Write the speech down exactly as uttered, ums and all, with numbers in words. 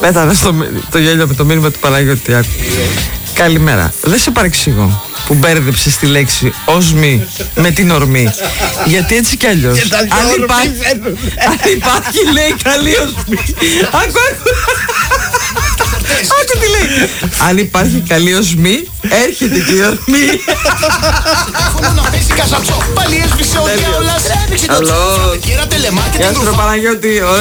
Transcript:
Πέτανε στο, το γέλιο με το μήνυμα του Παναγιώτη. Καλημέρα. Δεν σε παρεξηγώ που μπέρδεψε τη λέξη οσμή με την ορμή. Γιατί έτσι κι αλλιώς αν υπάρχει, αν υπάρχει λέει καλή οσμή. Άκου, άκου. Άκου τι λέει. Αν υπάρχει καλή οσμή, έρχεται και η ορμή. Καλό. Γεια σου Παναγιώτη.